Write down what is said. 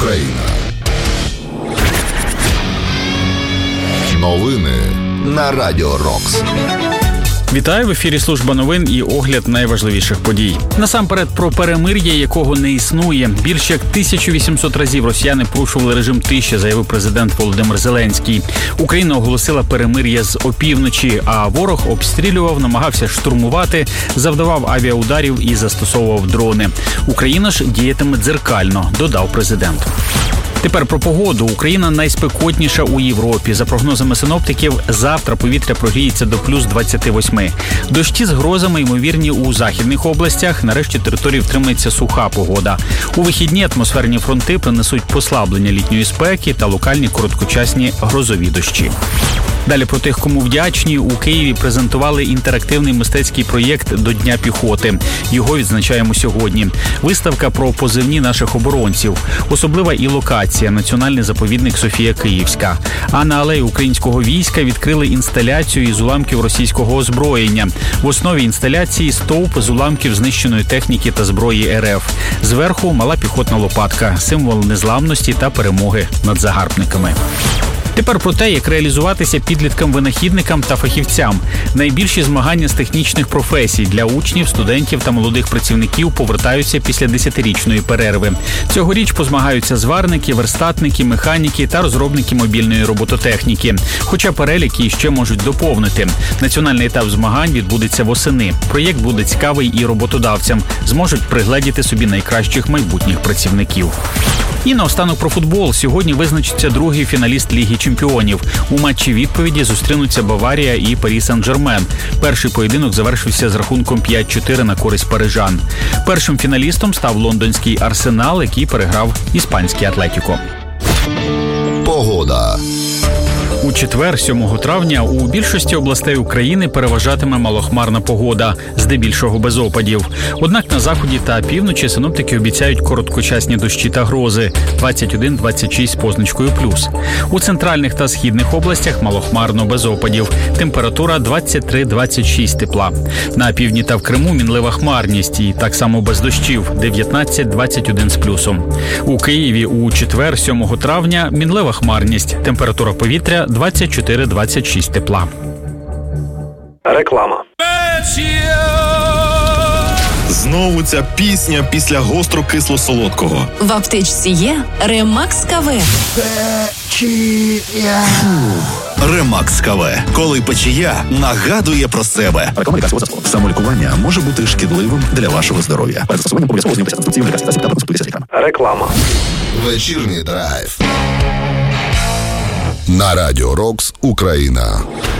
Україна. Новини на Радіо Рокс. Вітаю, в ефірі служба новин і огляд найважливіших подій. Насамперед про перемир'я, якого не існує. Більш як 1800 разів росіяни порушували режим тиші, заявив президент Володимир Зеленський. Україна оголосила перемир'я з опівночі, а ворог обстрілював, намагався штурмувати, завдавав авіаударів і застосовував дрони. Україна ж діятиме дзеркально, додав президент. Тепер про погоду. Україна найспекотніша у Європі. За прогнозами синоптиків, завтра повітря прогріється до плюс 28. Дощі з грозами ймовірні у західних областях. Нарешті території втримається суха погода. У вихідні атмосферні фронти принесуть послаблення літньої спеки та локальні короткочасні грозові дощі. Далі про тих, кому вдячні. У Києві презентували інтерактивний мистецький проєкт «До Дня піхоти». Його відзначаємо сьогодні. Виставка про позивні наших оборонців. Особлива і локація – Національний заповідник Софія Київська. А на алеї українського війська відкрили інсталяцію із уламків російського озброєння. В основі інсталяції – стовп з уламків знищеної техніки та зброї РФ. Зверху – мала піхотна лопатка – символ незламності та перемоги над загарбниками. Тепер про те, як реалізуватися підліткам-винахідникам та фахівцям. Найбільші змагання з технічних професій для учнів, студентів та молодих працівників повертаються після 10-річної перерви. Цьогоріч позмагаються зварники, верстатники, механіки та розробники мобільної робототехніки. Хоча переліки ще можуть доповнити. Національний етап змагань відбудеться восени. Проєкт буде цікавий і роботодавцям. Зможуть пригледіти собі найкращих майбутніх працівників. І наостанок про футбол. Сьогодні визначиться другий фіналіст Ліги чемпіонів. У матчі відповіді зустрінуться Баварія і Парі Сен-Жермен. Перший поєдинок завершився з рахунком 5-4 на користь парижан. Першим фіналістом став лондонський Арсенал, який переграв іспанський Атлетіко. Погода. У четвер, 7 травня, у більшості областей України переважатиме малохмарна погода, здебільшого без опадів. Однак на заході та півночі синоптики обіцяють короткочасні дощі та грози – 21-26 з позначкою плюс. У центральних та східних областях малохмарно без опадів. Температура 23-26 тепла. На півдні та в Криму мінлива хмарність і так само без дощів – 19-21 з плюсом. У Києві у четвер, 7 травня, мінлива хмарність. Температура повітря 24-26 тепла. Реклама. Знову ця пісня після гостро-кисло-солодкого. В аптечці є Ремакс КВ. Ремакс КВ. Коли печія нагадує про себе. Реклама лікарського засобу. Самолікування може бути шкідливим для вашого здоров'я. Перед застосуванням обов'язково знайомтеся з інструкцією лікарських засобів та проконсультуйтеся з лікарем. Реклама. Вечірній драйв. На Радіо Рокс Україна.